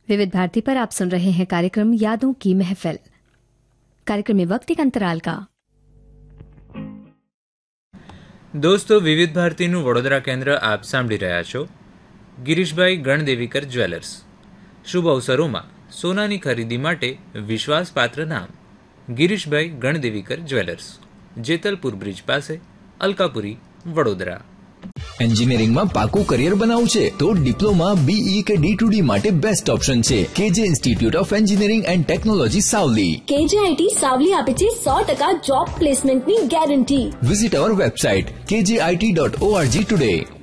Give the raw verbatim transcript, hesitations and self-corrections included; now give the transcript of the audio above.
विविध भारती पर आप सुन रहे हैं कार्यक्रम यादों की महफिल। कार्यक्रम में वक्त एक अंतराल का। દોસ્તો, વિવિધ ભારતીનું વડોદરા કેન્દ્ર આપ સાંભળી રહ્યા છો. ગિરીશભાઈ ગણદેવીકર જ્વેલર્સ. શુભ અવસરોમાં સોનાની ખરીદી માટે વિશ્વાસપાત્ર નામ ગિરીશભાઈ ગણદેવીકર જ્વેલર્સ, જેતલપુર બ્રિજ પાસે, અલકાપુરી, વડોદરા. એન્જિનિયરિંગમાં પાકું કરિયર બનાવવું છે તો ડિપ્લોમા, બીઈ કે ડી ટુ ડી માટે બેસ્ટ ઓપ્શન છે કેજે institute of engineering and technology Savli. કેજે આઈટી સાવલી આપે છે સો ટકા જોબ પ્લેસમેન્ટની ગેરંટી. વિઝિટ અવર વેબસાઇટ કેજે આઈટી ડોટ ઓઆરજી ટુડે.